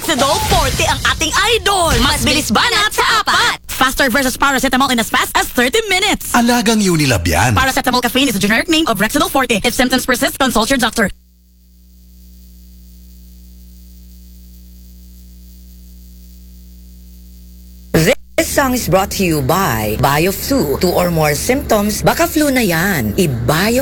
Rexidol Forte ang ating idol. Mas bilis banat sa apat. Faster versus paracetamol in as fast as 30 minutes. Alagang Unilab yan. Paracetamol caffeine is a generic name of Rexidol Forte. If symptoms persist, consult your doctor. This song is brought to you by Bioflu. 2 or more symptoms, baka flu na yan. I-Bio